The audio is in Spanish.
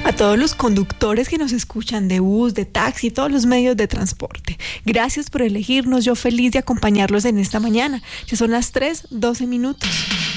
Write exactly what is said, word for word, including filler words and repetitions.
A todos los conductores que nos escuchan de bus, de taxi, todos los medios de transporte. Gracias por elegirnos. Yo feliz de acompañarlos en esta mañana. Ya son las tres, doce minutos.